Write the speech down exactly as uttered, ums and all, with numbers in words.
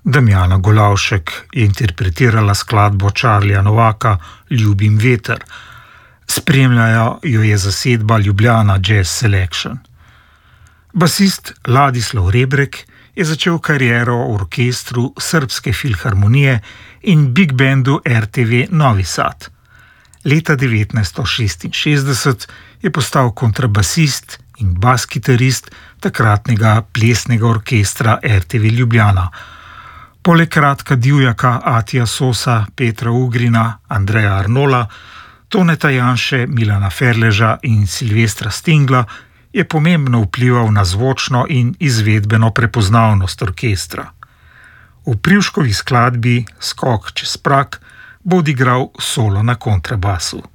Damjana Golavšek je interpretirala skladbo Charlija Novaka Ljubim veter. Spremljajo jo je zasedba Ljubljana Jazz Selection. Basist Ladislav Rebrek je začel kariero v orkestru Srbske filharmonije in big bandu R T V Novi Sad. Leta devetnajststo šestinšestdeset je postal kontrabasist in baskitarist takratnega plesnega orkestra R T V Ljubljana. Poleg Ratka Divjaka, Atija Sosa, Petra Ugrina, Andreja Arnola, Toneta Janše, Milana Ferleža in Silvestra Stingla je pomembno vplival na zvočno in izvedbeno prepoznavnost orkestra. V Privškovi skladbi Skok čez prag bo odigral solo na kontrabasu.